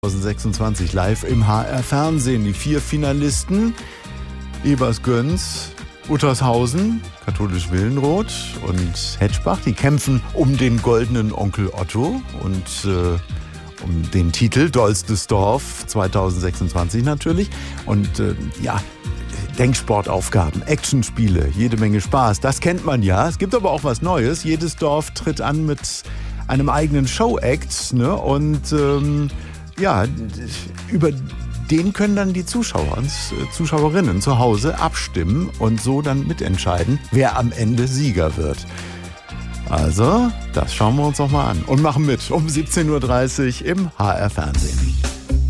2026 live im HR Fernsehen. Die 4 Finalisten: Ebersgöns, Uttershausen, Katholisch Willenroth und Hetschbach. Die kämpfen um den goldenen Onkel Otto und um den Titel Dollstes Dorf 2026 natürlich. Und Denksportaufgaben, Actionspiele, jede Menge Spaß. Das kennt man ja. Es gibt aber auch was Neues. Jedes Dorf tritt an mit einem eigenen Show-Act, ne? Und über den können dann die Zuschauerinnen zu Hause abstimmen und so dann mitentscheiden, wer am Ende Sieger wird. Also, das schauen wir uns noch mal an und machen mit um 17:30 Uhr im HR Fernsehen.